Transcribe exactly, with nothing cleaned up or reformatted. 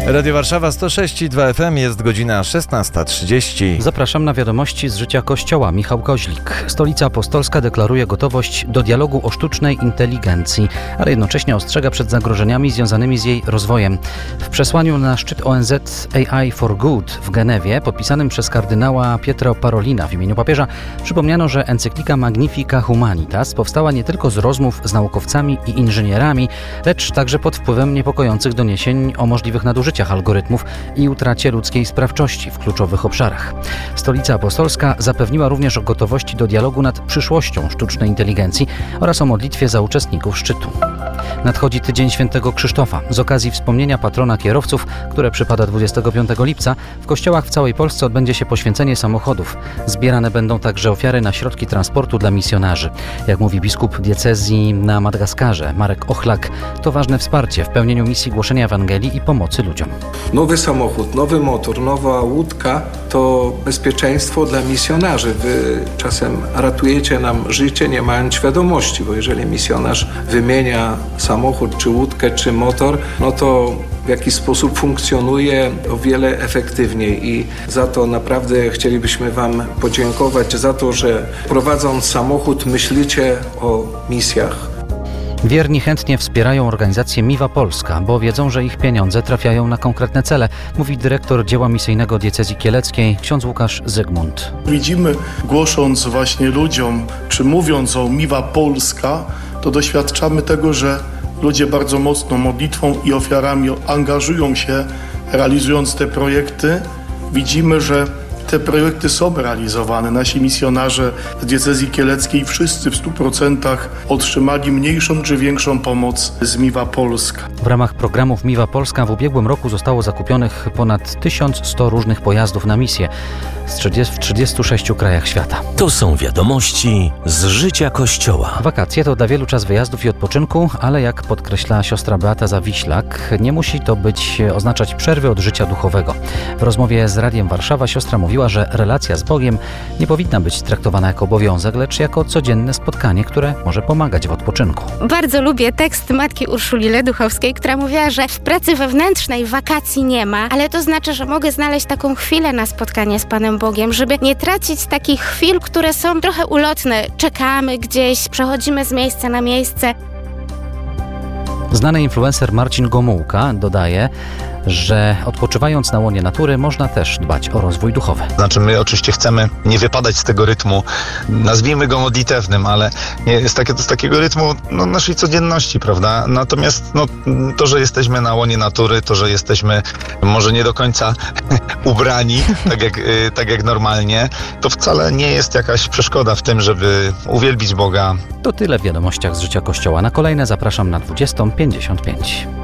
Radio Warszawa sto sześć i dwa F M, jest godzina szesnasta trzydzieści. Zapraszam na wiadomości z życia Kościoła. Michał Koźlik. Stolica Apostolska deklaruje gotowość do dialogu o sztucznej inteligencji, ale jednocześnie ostrzega przed zagrożeniami związanymi z jej rozwojem. W przesłaniu na szczyt O N Z A I for Good w Genewie, podpisanym przez kardynała Pietro Parolina w imieniu papieża, przypomniano, że encyklika Magnifica Humanitas powstała nie tylko z rozmów z naukowcami i inżynierami, lecz także pod wpływem niepokojących doniesień o możliwych nadużyciach algorytmów i utracie ludzkiej sprawczości w kluczowych obszarach. Stolica Apostolska zapewniła również o gotowości do dialogu nad przyszłością sztucznej inteligencji oraz o modlitwie za uczestników szczytu. Nadchodzi Tydzień Świętego Krzysztofa. Z okazji wspomnienia patrona kierowców, które przypada dwudziestego piątego lipca, w kościołach w całej Polsce odbędzie się poświęcenie samochodów. Zbierane będą także ofiary na środki transportu dla misjonarzy. Jak mówi biskup diecezji na Madagaskarze, Marek Ochlak, to ważne wsparcie w pełnieniu misji głoszenia Ewangelii i pomocy ludziom. Nowy samochód, nowy motor, nowa łódka to bezpieczeństwo dla misjonarzy. Wy czasem ratujecie nam życie, nie mając świadomości, bo jeżeli misjonarz wymienia samochód, czy łódkę, czy motor, no to w jakiś sposób funkcjonuje o wiele efektywniej i za to naprawdę chcielibyśmy Wam podziękować, za to, że prowadząc samochód myślicie o misjach. Wierni chętnie wspierają organizację Miwa Polska, bo wiedzą, że ich pieniądze trafiają na konkretne cele, mówi dyrektor dzieła misyjnego diecezji kieleckiej, ksiądz Łukasz Zygmunt. Widzimy, głosząc właśnie ludziom, czy mówiąc o Miwa Polska, to doświadczamy tego, że ludzie bardzo mocno modlitwą i ofiarami angażują się, realizując te projekty. Widzimy, że te projekty są realizowane. Nasi misjonarze z diecezji kieleckiej wszyscy w stu procentach otrzymali mniejszą czy większą pomoc z Miwa Polska. W ramach programów Miwa Polska w ubiegłym roku zostało zakupionych ponad tysiąc sto różnych pojazdów na misję w trzydziestu sześciu krajach świata. To są wiadomości z życia Kościoła. Wakacje to dla wielu czas wyjazdów i odpoczynku, ale jak podkreśla siostra Beata Zawiślak, nie musi to być oznaczać przerwy od życia duchowego. W rozmowie z Radiem Warszawa siostra mówiła, że relacja z Bogiem nie powinna być traktowana jako obowiązek, lecz jako codzienne spotkanie, które może pomagać w odpoczynku. Bardzo lubię tekst matki Urszuli Leduchowskiej, która mówiła, że w pracy wewnętrznej wakacji nie ma, ale to znaczy, że mogę znaleźć taką chwilę na spotkanie z Panem Bogiem, żeby nie tracić takich chwil, które są trochę ulotne. Czekamy gdzieś, przechodzimy z miejsca na miejsce. Znany influencer Marcin Gomułka dodaje, że odpoczywając na łonie natury można też dbać o rozwój duchowy. Znaczy my oczywiście chcemy nie wypadać z tego rytmu, nazwijmy go modlitewnym, ale nie, jest takie, to z takiego rytmu no, naszej codzienności, prawda? Natomiast no, to, że jesteśmy na łonie natury, to, że jesteśmy może nie do końca ubrani, tak jak, tak jak normalnie, to wcale nie jest jakaś przeszkoda w tym, żeby uwielbić Boga. To tyle w wiadomościach z życia Kościoła. Na kolejne zapraszam na dwudziestą pięćdziesiąt pięć.